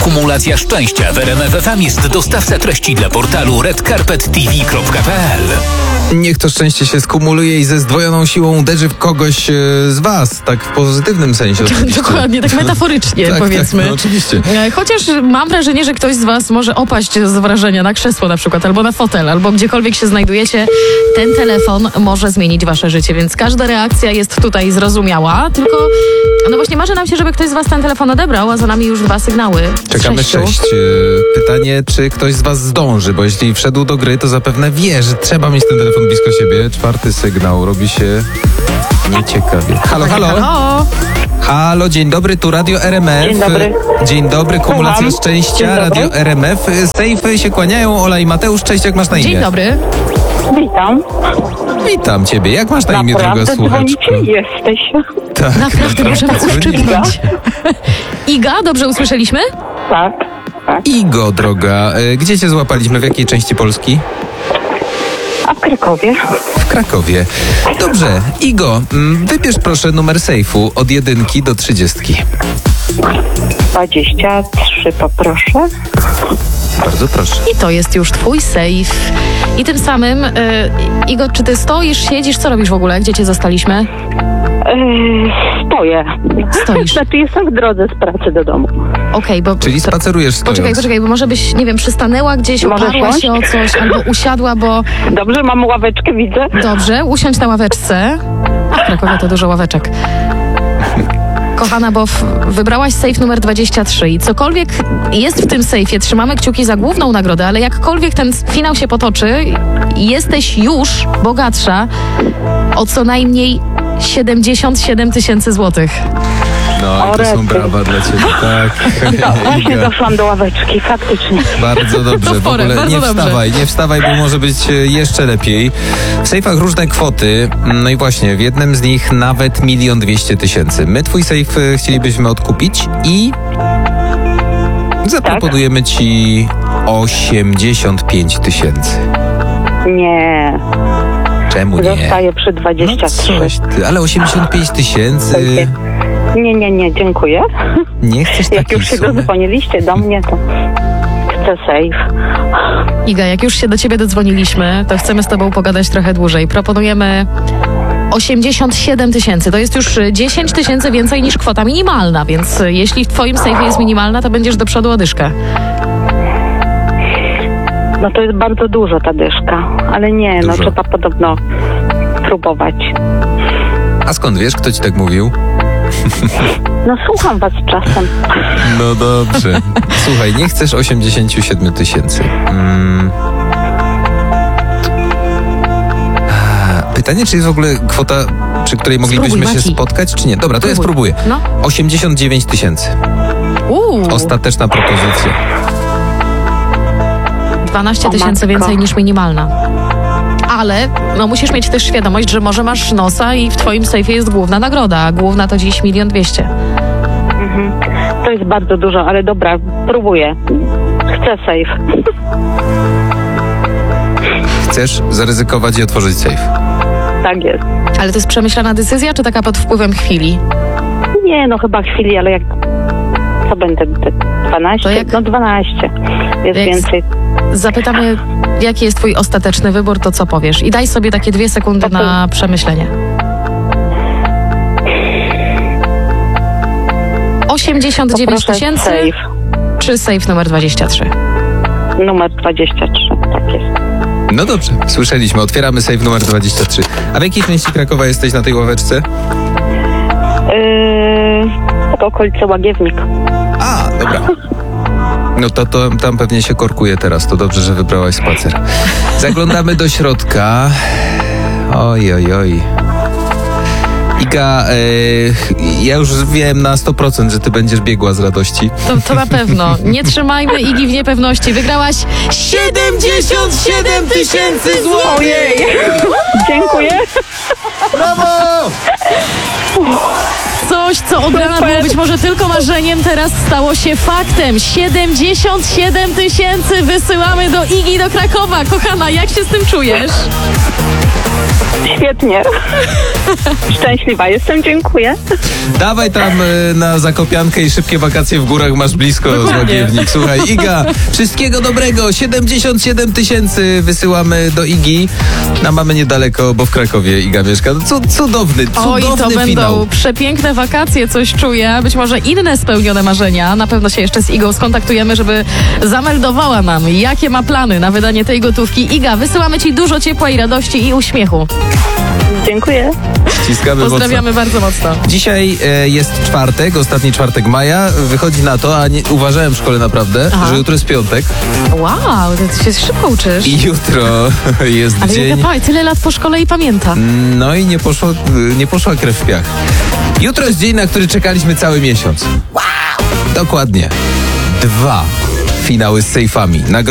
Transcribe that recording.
Kumulacja szczęścia w RMF FM jest dostawca treści dla portalu redcarpettv.pl. Niech to szczęście się skumuluje i ze zdwojoną siłą uderzy w kogoś z was, tak w pozytywnym sensie oczywiście. Dokładnie, tak metaforycznie powiedzmy. Tak, no oczywiście. Chociaż mam wrażenie, że ktoś z was może opaść z wrażenia na krzesło na przykład, albo na fotel, albo gdziekolwiek się znajdujecie. Ten telefon może zmienić wasze życie, więc każda reakcja jest tutaj zrozumiała, tylko no właśnie marzy nam się, żeby ktoś z was ten telefon odebrał, a za nami już 2 sygnały. Czekamy 6. Pytanie, czy ktoś z was zdąży, bo jeśli wszedł do gry, to zapewne wie, że trzeba mieć ten telefon blisko siebie. 4. sygnał robi się nieciekawie. Halo, halo. Halo. Halo, dzień dobry, tu Radio RMF. Dzień dobry. Dzień dobry, kumulacja Słucham. szczęścia, Dzień dobry. Radio RMF. Sejfy się kłaniają, Ola i Mateusz, cześć, jak masz na imię? Dzień dobry. Witam. Witam ciebie, jak masz na imię, droga Naprawdę słuchaczko? dzwonicie jesteś. Tak, Naprawdę możemy dzwonimy. uszczypnąć. Iga, dobrze usłyszeliśmy? Tak, tak. Igo, droga, gdzie cię złapaliśmy, w jakiej części Polski? A w Krakowie? W Krakowie. Dobrze, Igo, wybierz proszę numer sejfu od 1 do 30. 23 poproszę. Bardzo proszę. I to jest już twój sejf. I tym samym, Igo, czy ty stoisz, siedzisz, co robisz w ogóle? Gdzie cię zostaliśmy? Stoję. Stoisz. Znaczy jestem w drodze z pracy do domu. Okej, bo... Czyli spacerujesz stojąc. Poczekaj, bo może byś, nie wiem, przystanęła gdzieś, Może oparła się o coś, albo usiadła, bo... Dobrze, mam ławeczkę, widzę. Dobrze, usiądź na ławeczce. A w Krakowie to dużo ławeczek. Kochana, bo wybrałaś sejf numer 23 i cokolwiek jest w tym sejfie, trzymamy kciuki za główną nagrodę, ale jakkolwiek ten finał się potoczy, jesteś już bogatsza o co najmniej 77 000 złotych. No i to są brawa dla ciebie, tak. No, właśnie Iga. doszłam do ławeczki, faktycznie. Bardzo dobrze, w porę, ogóle bardzo nie wstawaj, bo może być jeszcze lepiej. W sejfach różne kwoty, no i właśnie w jednym z nich nawet 1 200 000. My twój sejf chcielibyśmy odkupić i zaproponujemy ci 85 000. Nie. Czemu nie? Zostaję przy 23. No coś ty, ale 85 000. Nie, dziękuję. Nie chcesz Jak takiej już się sumy? dodzwoniliście do mnie, to chcę sejf. Iga, jak już się do ciebie dodzwoniliśmy, to chcemy z tobą pogadać trochę dłużej. Proponujemy 87 000. To jest już 10 000 więcej niż kwota minimalna, więc jeśli w twoim sejfie jest minimalna, to będziesz do przodu o dyszkę. No to jest bardzo dużo ta dyszka, ale nie, no Dużo. trzeba podobno próbować. A skąd wiesz, kto ci tak mówił? No słucham was czasem. No dobrze. Słuchaj, nie chcesz 87 000. Pytanie, czy jest w ogóle kwota, przy której moglibyśmy Spróbuj, się Mati. spotkać, czy nie? Dobra, to ja spróbuję. No. 89 000. Ostateczna propozycja. 12 O 000 matko. więcej niż minimalna. Ale no musisz mieć też świadomość, że może masz nosa i w twoim sejfie jest główna nagroda, a główna to dziś 1 200 000. To jest bardzo dużo, ale dobra, próbuję. Chcę sejf. Chcesz zaryzykować i otworzyć sejf? Tak jest. Ale to jest przemyślana decyzja, czy taka pod wpływem chwili? Nie, no chyba chwili, ale jak... Co będę? 12? To jak- No 12. Jest Jak- więcej. Zapytamy, jaki jest twój ostateczny wybór, to co powiesz? I daj sobie takie 2 sekundy na przemyślenie. 89 Poproszę 000 sejf. czy sejf numer 23? Numer 23, tak jest. No dobrze, słyszeliśmy. Otwieramy sejf numer 23. A w jakiej części Krakowa jesteś na tej ławeczce? Tak okolice Łagiewnik. A, dobra. No to tam pewnie się korkuje teraz. To dobrze, że wybrałaś spacer. Zaglądamy do środka. Oj. Iga, ja już wiem na 100%, że ty będziesz biegła z radości. To na pewno. Nie trzymajmy Igi w niepewności. Wygrałaś 77 000 złotych! Ojej! Dziękuję. Brawo! Coś, co od rana było być może tylko marzeniem, teraz stało się faktem. 77 000 wysyłamy do Igi do Krakowa. Kochana, jak się z tym czujesz? Świetnie. Szczęśliwa jestem, dziękuję. Dawaj tam na Zakopiankę i szybkie wakacje w górach, masz blisko Dokładnie. Złagiewnik. Słuchaj, Iga, wszystkiego dobrego. 77 000 wysyłamy do Igi. A mamy niedaleko, bo w Krakowie Iga mieszka. Cudowny Oj, to będą finał. przepiękne wakacje, coś czuję. Być może inne spełnione marzenia. Na pewno się jeszcze z Igą skontaktujemy, żeby zameldowała nam, jakie ma plany na wydanie tej gotówki. Iga, wysyłamy ci dużo ciepła i radości i uśmiechu. Dziękuję. Ściskamy Pozdrawiamy bardzo mocno. Dzisiaj jest czwartek, ostatni czwartek maja. Wychodzi na to, a nie, uważałem w szkole naprawdę, Aha. że jutro jest piątek Wow, ty się szybko uczysz. i jutro jest Ale dzień. Iga, tyle lat po szkole i pamięta. No i nie poszła krew w piach. Jutro jest dzień, na który czekaliśmy cały miesiąc. Wow! Dokładnie. 2 finały z sejfami.